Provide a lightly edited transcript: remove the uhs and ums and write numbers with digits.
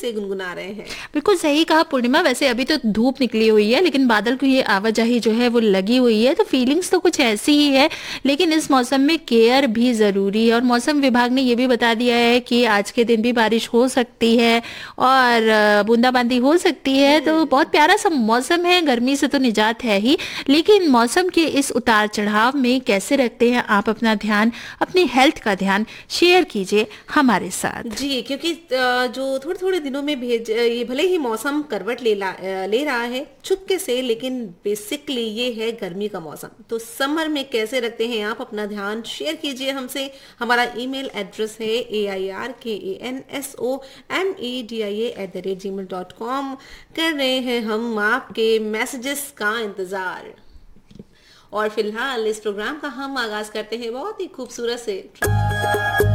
से गुनगुना रहे हैं। बिल्कुल सही कहा पूर्णिमा। वैसे अभी तो धूप निकली हुई है, लेकिन बादल की ये आवाजाही जो है वो लगी हुई है, तो फीलिंग्स तो कुछ ऐसी ही है। लेकिन इस मौसम में केयर भी जरूरी है, और मौसम विभाग ने ये भी बता दिया है कि आज के दिन भी बारिश हो सकती है और बूंदाबांदी हो सकती है। तो बहुत प्यारा सा मौसम है, गर्मी से तो निजात है ही, लेकिन मौसम के इस उतार चढ़ाव में कैसे रखते हैं आप अपना ध्यान, अपनी हेल्थ का ध्यान, शेयर कीजिए हमारे साथ। जी, क्योंकि जो थोड़े थोड़े दिनों में ये भले ही मौसम करवट ले रहा है चुपके से, लेकिन बेसिकली ये है गर्मी का मौसम। तो समर में कैसे रखते हैं आप अपना ध्यान, शेयर कीजिए हमसे। हमारा ईमेल एड्रेस है AIRKANSOMEDIA@gmail.com। कर रहे हैं हम आपके मैसेजेस का इंतजार। और फिलहाल इस प्रोग्राम का हम आगाज करते हैं बहुत ही खूबसूरत से